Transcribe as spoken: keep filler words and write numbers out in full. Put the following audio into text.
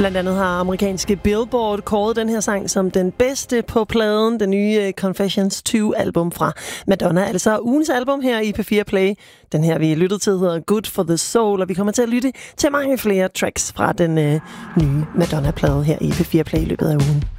Blandt andet har amerikanske Billboard kåret den her sang som den bedste på pladen, den nye Confessions to-album fra Madonna. Altså ugens album her i P fire Play. Den her, vi lyttede til, hedder Good for the Soul, og vi kommer til at lytte til mange flere tracks fra den øh, nye Madonna-plade her i P fire Play i løbet af ugen.